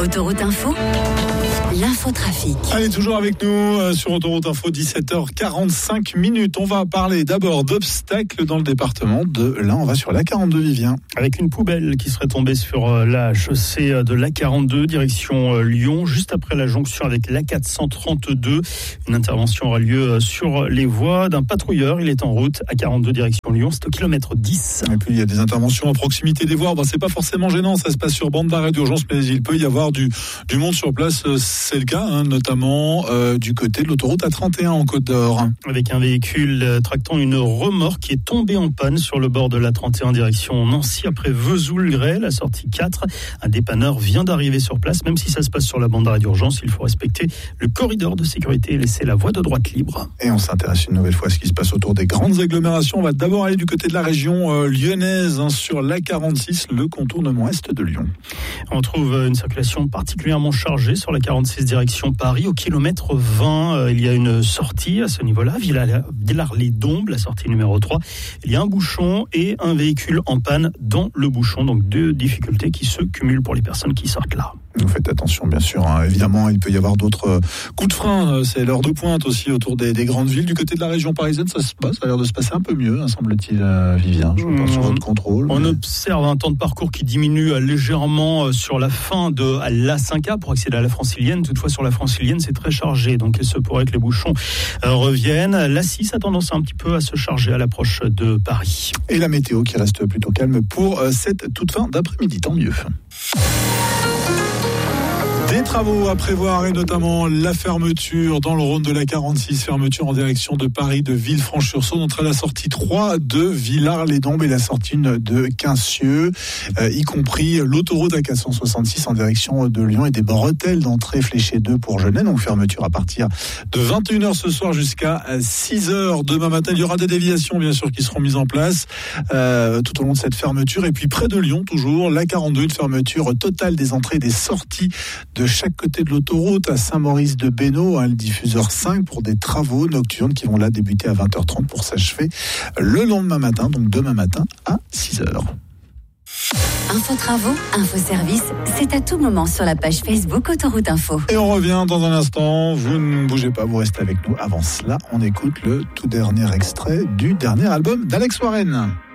Autoroute Info, l'infotrafic. Allez, toujours avec nous sur Autoroute Info, 17h45. On va parler d'abord d'obstacles dans le département de l'Ain. On va sur l'A42, Vivien. Avec une poubelle qui serait tombée sur la chaussée de l'A42, direction Lyon, juste après la jonction avec l'A432. Une intervention aura lieu sur les voies d'un patrouilleur. Il est en route, A42, direction Lyon. C'est au kilomètre 10. Et puis, il y a des interventions à proximité des voies. C'est pas forcément gênant. Ça se passe sur bande d'arrêt d'urgence, mais il peut y avoir du monde sur place. C'est le cas, notamment du côté de l'autoroute A31 en Côte d'Or. Avec un véhicule tractant une remorque qui est tombée en panne sur le bord de l'A31 direction Nancy après Vesoul-Grès, la sortie 4. Un dépanneur vient d'arriver sur place. Même si ça se passe sur la bande d'arrêt d'urgence, il faut respecter le corridor de sécurité et laisser la voie de droite libre. Et on s'intéresse une nouvelle fois à ce qui se passe autour des grandes agglomérations. On va d'abord aller du côté de la région lyonnaise, sur l'A46, le contournement est de Lyon. On trouve une circulation particulièrement chargée sur la 46 direction Paris. Au kilomètre 20, il y a une sortie à ce niveau-là, Villars-les-Dombes, la sortie numéro 3. Il y a un bouchon et un véhicule en panne dans le bouchon. Donc deux difficultés qui se cumulent pour les personnes qui sortent là. Vous faites attention, bien sûr. Évidemment, il peut y avoir d'autres coups de frein. C'est l'heure de pointe aussi autour des grandes villes. Du côté de la région parisienne, ça a l'air de se passer un peu mieux, semble-t-il, Vivien. Je pense sur votre contrôle. On observe un temps de parcours qui diminue légèrement sur la fin de l'A5A pour accéder à la Francilienne. Toutefois, sur la Francilienne, c'est très chargé. Donc, il se pourrait que les bouchons reviennent. L'A6 a tendance un petit peu à se charger à l'approche de Paris. Et la météo qui reste plutôt calme pour cette toute fin d'après-midi. Tant mieux. Des travaux à prévoir et notamment la fermeture dans le Rhône de la 46, fermeture en direction de Paris, de Villefranche-sur-Saône, entre la sortie 3 de Villars-les-Dombes et la sortie 1 de Quincieux, y compris l'autoroute A466 en direction de Lyon et des bretelles d'entrée fléchées 2 pour Genève. Donc fermeture à partir de 21h ce soir jusqu'à 6h demain matin. Il y aura des déviations bien sûr qui seront mises en place tout au long de cette fermeture. Et puis près de Lyon toujours, la 42, une fermeture totale des entrées et des sorties de chaque côté de l'autoroute à Saint-Maurice-de-Bénaud, le diffuseur 5 pour des travaux nocturnes qui vont là débuter à 20h30 pour s'achever le lendemain matin, donc demain matin à 6h. Info-travaux, info-service, c'est à tout moment sur la page Facebook Autoroute Info. Et on revient dans un instant, vous ne bougez pas, vous restez avec nous. Avant cela, on écoute le tout dernier extrait du dernier album d'Alex Warren.